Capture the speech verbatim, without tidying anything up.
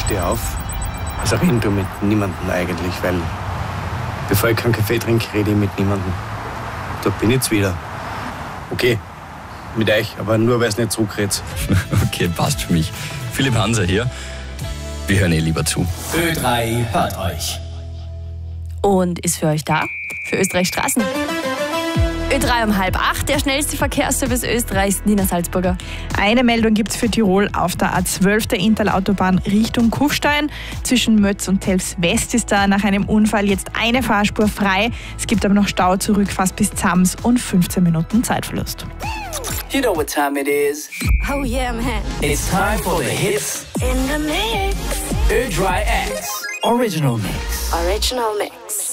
stehe auf. Also reden du mit niemandem eigentlich, weil bevor ich keinen Kaffee trinke, rede ich mit niemandem. Da bin ich jetzt wieder. Okay, mit euch, aber nur weil es nicht zurückredet. Okay, passt für mich. Philipp Hanser hier. Wir hören eh lieber zu. Ö drei hört euch. Und ist für euch da? Für Österreich Straßen. Ö drei um halb acht, der schnellste Verkehrsservice Österreichs, Nina Salzburger. Eine Meldung gibt es für Tirol auf der A zwölf der Inntalautobahn Richtung Kufstein. Zwischen Mötz und Telfs West ist da nach einem Unfall jetzt eine Fahrspur frei. Es gibt aber noch Stau zurück fast bis Zams und fünfzehn Minuten Zeitverlust. You know what time it is. Oh yeah, man. It's time for the hits. In the mix. Ö drei X Original Mix. Original Mix.